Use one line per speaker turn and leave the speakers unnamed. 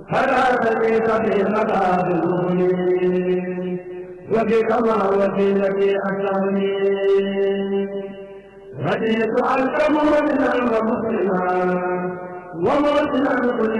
فلا تزيد في مقابلوني وبك ما وسيلتي أكرمني رضيت أن تكون مسلما ومرسلا كل